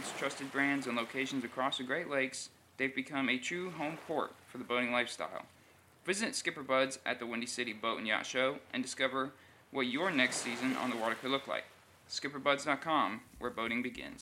experience, trusted brands, and locations across the Great Lakes, they've become a true home port for the boating lifestyle. Visit Skipper Buds at the Windy City Boat and Yacht Show and discover what your next season on the water could look like. SkipperBuds.com, where boating begins.